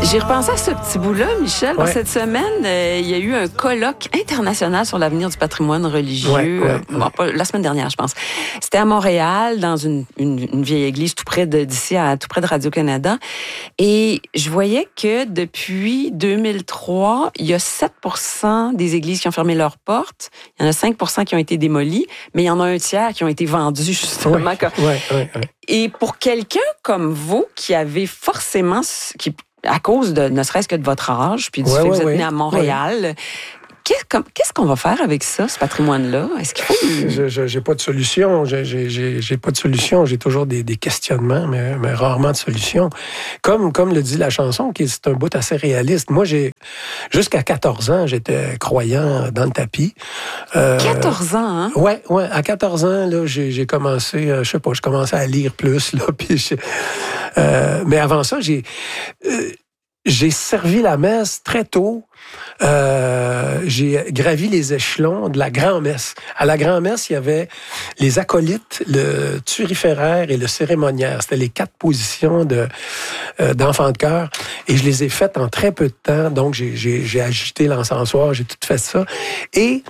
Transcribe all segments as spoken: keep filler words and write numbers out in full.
J'ai repensé à ce petit bout-là, Michel. Ouais. Cette semaine, euh, il y a eu un colloque international sur l'avenir du patrimoine religieux. Ouais, ouais, euh, bon, pas, la semaine dernière, je pense. C'était à Montréal, dans une, une, une vieille église tout près de, d'ici, à, tout près de Radio-Canada. Et je voyais que depuis deux mille trois, il y a sept pour cent des églises qui ont fermé leurs portes. Il y en a cinq pour cent qui ont été démolies, mais il y en a un tiers qui ont été vendus, justement. Ouais, comme... ouais, ouais, ouais. Et pour quelqu'un comme vous, qui avez forcément... qui à cause de, ne serait-ce que de votre âge, puis du ouais, fait que ouais, vous êtes ouais. né à Montréal, ouais. qu'est-ce, comme, qu'est-ce qu'on va faire avec ça, ce patrimoine-là? Est-ce qu'il faut... Je, je, j'ai pas de solution. J'ai, j'ai, j'ai pas de solution. J'ai toujours des, des questionnements, mais, mais rarement de solution. Comme, comme le dit la chanson, qui c'est un bout assez réaliste. Moi, j'ai jusqu'à quatorze ans, j'étais croyant dans le tapis. Euh, quatorze ans, hein? Ouais, ouais. À quatorze ans, là, j'ai, j'ai commencé, euh, je sais pas, je commençais à lire plus, là, puis je, euh, mais avant ça, j'ai... Euh, J'ai servi la messe très tôt. Euh, j'ai gravi les échelons de la grand-messe. À la grand-messe, il y avait les acolytes, le turiféraire et le cérémoniaire. C'était les quatre positions de, euh, d'enfants de chœur. Et je les ai faites en très peu de temps. Donc, j'ai, j'ai, j'ai agité l'encensoir, j'ai tout fait ça. Et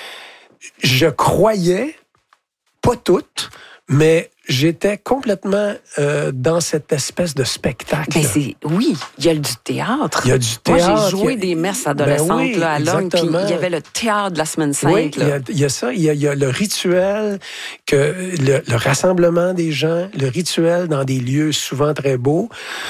je croyais, pas toutes, mais j'étais complètement euh, dans cette espèce de spectacle. Ben c'est, oui, il y a du théâtre. Il y a du théâtre. Moi, j'ai joué a... des messes adolescentes ben oui, là, à Longue, puis il y avait le théâtre de la Semaine Sainte. Oui, il y, a, il y a ça. Il y a, il y a le rituel, que le, le rassemblement des gens, le rituel dans des lieux souvent très beaux.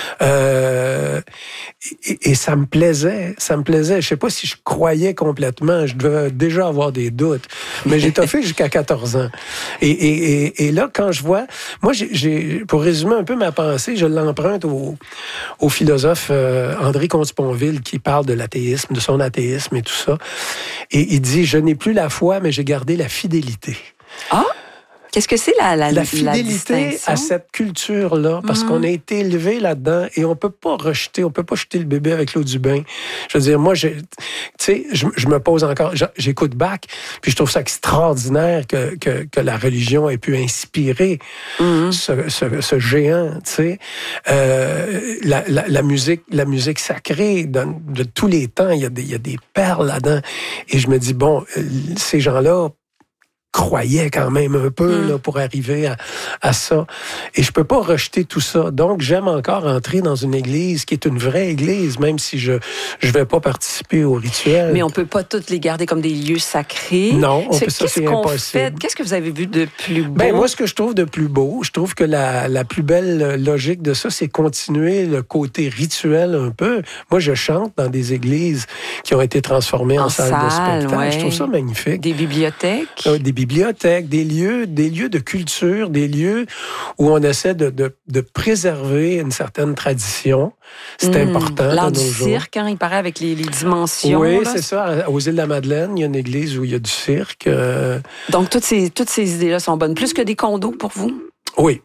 Euh, et, et ça me plaisait. Ça me plaisait. Je sais pas si je croyais complètement. Je devais déjà avoir des doutes. Mais j'ai toffé jusqu'à quatorze ans. Et, et, et, et là, quand je vois... Moi, j'ai, j'ai, pour résumer un peu ma pensée, je l'emprunte au, au philosophe euh, André Comte-Sponville qui parle de l'athéisme, de son athéisme et tout ça. Et il dit « Je n'ai plus la foi, mais j'ai gardé la fidélité. » Ah! Qu'est-ce que c'est la la La fidélité la à cette culture-là, parce mmh. qu'on a été élevé là-dedans et on peut pas rejeter, on peut pas jeter le bébé avec l'eau du bain. Je veux dire, moi, tu sais, je, je me pose encore, j'écoute Bach, puis je trouve ça extraordinaire que, que, que la religion ait pu inspirer mmh. ce, ce, ce géant, tu sais. Euh, la, la, la musique, la musique sacrée de, de tous les temps, il y a des, il y a des perles là-dedans. Et je me dis, bon, ces gens-là croyais quand même un peu mmh. là, pour arriver à, à ça. Et je peux pas rejeter tout ça. Donc, j'aime encore entrer dans une église qui est une vraie église, même si je je vais pas participer au rituel. Mais on peut pas toutes les garder comme des lieux sacrés. Non, on peut, ça, c'est impossible. Fait? Qu'est-ce que vous avez vu de plus beau? Ben, moi, ce que je trouve de plus beau, je trouve que la, la plus belle logique de ça, c'est continuer le côté rituel un peu. Moi, je chante dans des églises qui ont été transformées en, en salle, salle de spectacle. Ouais. Je trouve ça magnifique. Des bibliothèques? Euh, des bibliothèques, des lieux, des lieux de culture, des lieux où on essaie de, de, de préserver une certaine tradition. C'est mmh, important. L'art de du nos cirque, jours. hein, il paraît, avec les, les dimensions. Oui, là. c'est ça. Aux îles de la Madeleine, il y a une église où il y a du cirque. Euh... Donc, toutes ces, toutes ces idées-là sont bonnes. Plus que des condos pour vous? Oui.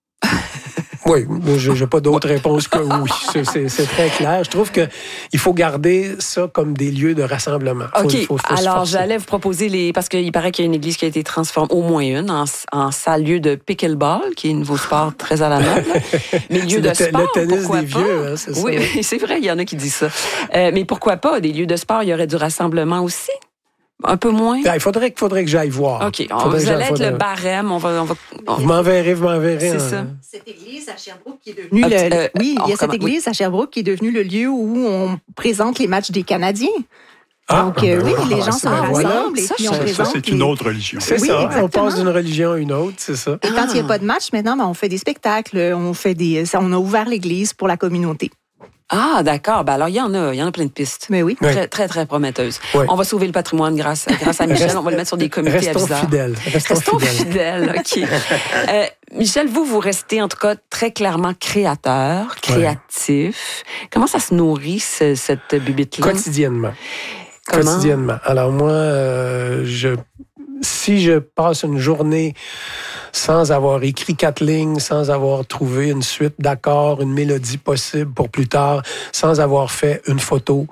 Oui, je n'ai pas d'autre réponse que oui. C'est, c'est, c'est très clair. Je trouve qu'il faut garder ça comme des lieux de rassemblement. Faut, OK. faut, faut Alors, j'allais vous proposer les... Parce qu'il paraît qu'il y a une église qui a été transformée, au moins une, en, en salle lieu de pickleball, qui est un nouveau sport très à la mode. Mais lieu de le, sport, le tennis pourquoi des pas? vieux, hein, c'est oui, ça. Oui, c'est vrai, il y en a qui disent ça. Euh, mais pourquoi pas? Des lieux de sport, il y aurait du rassemblement aussi? Un peu moins? Il faudrait, faudrait que j'aille voir. OK. On, vous allez être faudrait... le barème. On va, on va, on... Vous m'enverrez, vous m'enverrez. C'est hein. ça. Cette église à Sherbrooke qui est devenue... Ah, le, euh, oui, il y a cette église oui. à Sherbrooke qui est devenue le lieu où on présente les matchs des Canadiens. Ah, Donc, euh, oui, ah, les gens se rassemblent et puis on ça, présente... Ça, c'est les... une autre religion. C'est oui, ça. exactement. On passe d'une religion à une autre, c'est ça. Et quand il n'y a pas de match, maintenant, ben, on fait des spectacles, on, fait des, on a ouvert l'église pour la communauté. Ah, d'accord. Ben alors, il y en a, il y en a plein de pistes. Mais oui. Très, très, très prometteuses. Oui. On va sauver le patrimoine grâce, grâce à Michel. Reste, on va le mettre sur des comités restons aviseurs. Fidèles. Restons, restons fidèles. fidèles. OK. euh, Michel, vous, vous restez en tout cas très clairement créateur, créatif. Ouais. Comment ça se nourrit, ce, cette bibite-là? Quotidiennement. Comment? Quotidiennement. Alors moi, euh, je, si je passe une journée sans avoir écrit quatre lignes, sans avoir trouvé une suite d'accords, une mélodie possible pour plus tard, sans avoir fait une photo,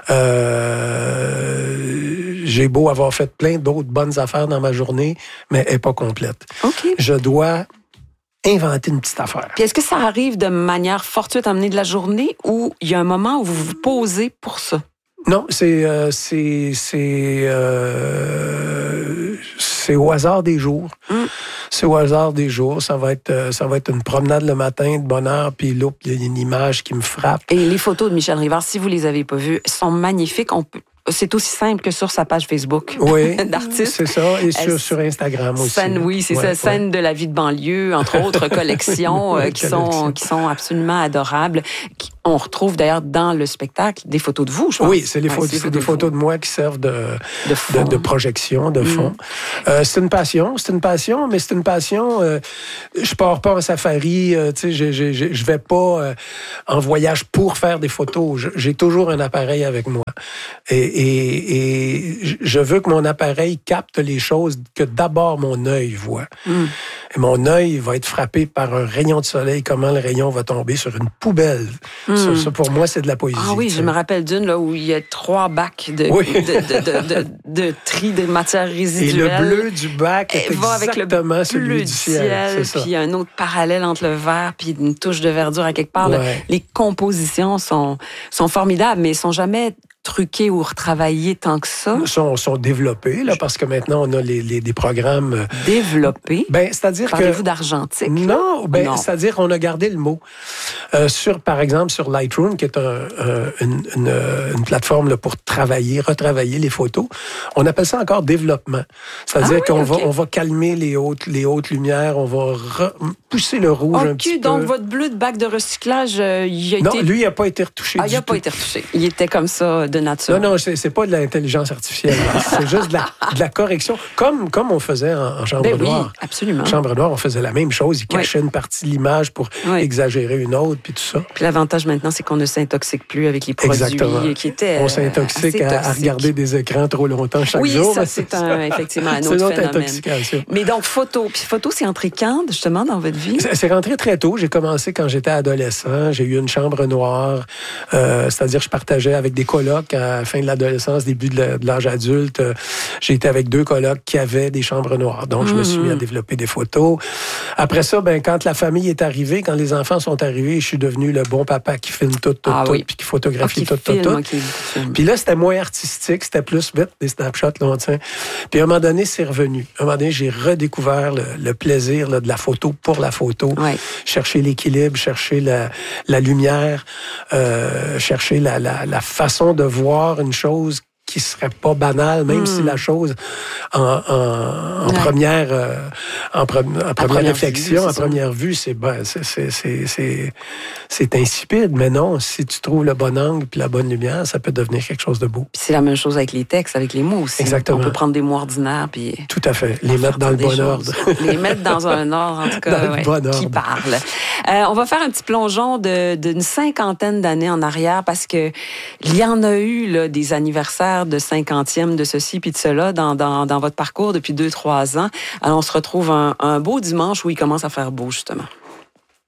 euh, j'ai beau avoir fait plein d'autres bonnes affaires dans ma journée, mais elle n'est pas complète. Okay. Je dois inventer une petite affaire. Puis est-ce que ça arrive de manière fortuite à mener de la journée ou il y a un moment où vous vous posez pour ça? Non, c'est euh, c'est c'est euh, c'est au hasard des jours. Mm. C'est au hasard des jours. Ça va être euh, ça va être une promenade le matin de bonne heure, puis là, il y a une image qui me frappe. Et les photos de Michel Rivard, si vous les avez pas vues, sont magnifiques. On peut C'est aussi simple que sur sa page Facebook oui, d'artiste. C'est ça, et sur, sur Instagram aussi. Scène, oui, c'est ouais, ça, scène ouais. de la vie de banlieue, entre autres collections euh, qui, sont, qui sont absolument adorables. Qui, on retrouve d'ailleurs dans le spectacle des photos de vous, je pense. Oui, c'est, les ouais, photos, c'est, c'est des photos de, de moi qui servent de, de, de, de projection, de fond. Mm. Euh, c'est une passion, c'est une passion, mais c'est une passion. Euh, je pars pas en safari, euh, tu sais, je, je, je, je vais pas euh, en voyage pour faire des photos. Je, j'ai toujours un appareil avec moi. Et, Et, et je veux que mon appareil capte les choses que d'abord mon œil voit. Mm. Et mon œil va être frappé par un rayon de soleil, comment le rayon va tomber sur une poubelle. Mm. Ça, ça, pour moi, c'est de la poésie. Ah oui, t'sais. Je me rappelle d'une là, où il y a trois bacs de, oui. de, de, de, de, de tri de matières résiduelles. Et le bleu du bac est exactement avec le bleu celui du ciel. ciel c'est puis il y a un autre parallèle entre le vert puis une touche de verdure à quelque part. Ouais. Les compositions sont, sont formidables, mais ils sont jamais truqués ou retravaillés tant que ça? Ils sont, sont développés, là, parce que maintenant, on a les, les, des programmes... Développés? Ben, c'est-à-dire Parlez-vous que... Parlez-vous d'argentique? Non, ben, non. c'est-à-dire qu'on a gardé le mot. Euh, sur, par exemple, sur Lightroom, qui est un, un, une, une, une plateforme là, pour travailler, retravailler les photos, on appelle ça encore développement. C'est-à-dire ah, qu'on oui, okay. va, on va calmer les hautes, les hautes lumières, on va re- pousser le rouge okay, un petit donc peu. votre bleu de bac de recyclage, euh, il a non, été... lui, il n'a pas été retouché ah, du il n'a tout. pas été retouché. Il était comme ça, de nature. Non, non, c'est, c'est pas de l'intelligence artificielle. C'est juste de la, de la correction, comme, comme on faisait en, en chambre ben noire. Oui, absolument. En chambre noire, on faisait la même chose. Il cachait oui. une partie de l'image pour oui. exagérer une autre, puis tout ça. Puis l'avantage maintenant, c'est qu'on ne s'intoxique plus avec les produits Exactement. qui étaient on s'intoxique à, à regarder des écrans trop longtemps chaque oui, jour. Oui, ça, c'est, c'est un, effectivement un autre, c'est phénomène. Intoxication. Mais donc, photo. Puis photo, c'est entré quand, justement, dans votre vie? C'est, c'est rentré très tôt. J'ai commencé quand j'étais adolescent. J'ai eu une chambre noire. Euh, c'est-à-dire, je partageais avec des colocs à la fin de l'adolescence, début de, la, de l'âge adulte. J'ai été avec deux colocs qui avaient des chambres noires. Donc, je mm-hmm. me suis mis à développer des photos. Après ça, ben, quand la famille est arrivée, quand les enfants sont arrivés, je suis devenu le bon papa qui filme tout, tout, ah, tout, oui. puis qui photographie ah, tout, tout, tout. Okay. Puis là, c'était moins artistique, c'était plus vite, des snapshots, là, tiens. Puis à un moment donné, c'est revenu. À un moment donné, j'ai redécouvert le, le plaisir là, de la photo pour la photo. Ouais. Chercher l'équilibre, chercher la, la lumière, euh, chercher la, la, la façon de voir une chose qui serait pas banale, même mm. si la chose en, en, en ouais. première, euh, en, pre, en première réflexion, vue, en première vue, c'est, ben, c'est, c'est, c'est, c'est, c'est insipide. Mais non, si tu trouves le bon angle puis la bonne lumière, ça peut devenir quelque chose de beau. Puis c'est la même chose avec les textes, avec les mots aussi. Exactement. On peut prendre des mots ordinaires puis... Tout à fait. Les mettre dans le bon ordre. Les mettre dans un ordre, en tout cas, dans ouais, le bon ordre. Qui parle. Euh, on va faire un petit plongeon de, d'une cinquantaine d'années en arrière parce que il y en a eu là, des anniversaires de cinquantième de ceci puis de cela dans, dans, dans votre parcours depuis deux, trois ans. Alors, on se retrouve un, un beau dimanche où il commence à faire beau, justement.